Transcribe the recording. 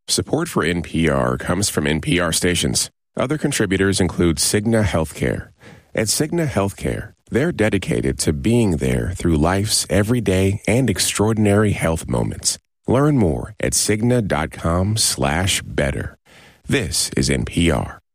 Support for NPR comes from NPR stations. Other contributors include Cigna Healthcare. At Cigna Healthcare, they're dedicated to being there through life's everyday and extraordinary health moments. Learn more at Cigna.com/better. This is NPR.